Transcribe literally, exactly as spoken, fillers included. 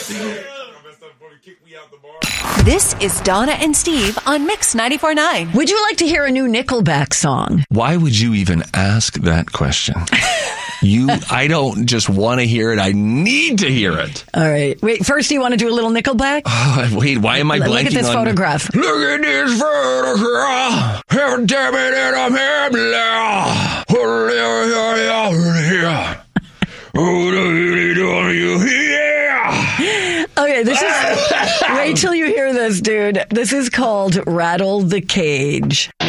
This is Donna and Steve on Mix ninety-four point nine. Would you like to hear a new Nickelback song? Why would you even ask that question? You, I don't just want to hear it. I need to hear it. All right. Wait, first, do you want to do a little Nickelback? Oh, wait, why am I blanking on... Look at this on... photograph. Look at this photograph. Every time I'm Okay, this is... Wait till you hear this, dude. This is called Rattle the Cage.